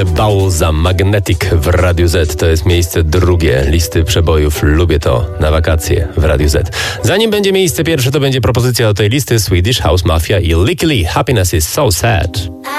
The Balls Magnetic w Radiu Z. To jest miejsce drugie listy przebojów. Lubię to na wakacje w Radiu Z. Zanim będzie miejsce pierwsze, to będzie propozycja do tej listy Swedish House Mafia i Licky Lee. Happiness is so sad.